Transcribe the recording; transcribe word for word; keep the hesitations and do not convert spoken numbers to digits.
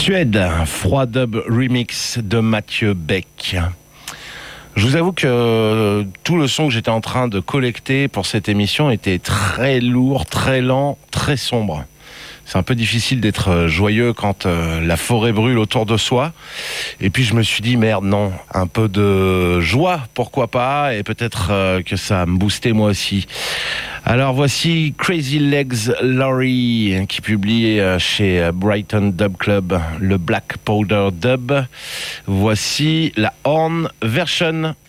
Suède, Froid Dub Remix de Mathieu Beck. Je vous avoue que tout le son que j'étais en train de collecter pour cette émission était très lourd, très lent, très sombre. C'est un peu difficile d'être joyeux quand euh, la forêt brûle autour de soi. Et puis je me suis dit, merde, non, un peu de joie, pourquoi pas, et peut-être euh, que ça va me booster moi aussi. Alors voici Crazy Legs Laurie qui publie euh, chez Brighton Dub Club le Black Powder Dub. Voici la Horn Version.